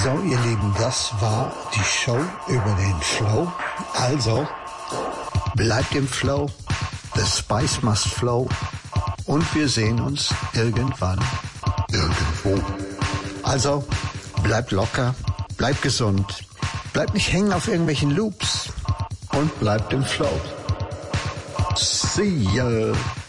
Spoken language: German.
So, ihr Lieben, das war die Show über den Flow. Also, bleibt im Flow. The Spice must flow. Und wir sehen uns irgendwann, irgendwo. Also, bleibt locker, bleibt gesund, bleibt nicht hängen auf irgendwelchen Loops und bleibt im Flow. See ya.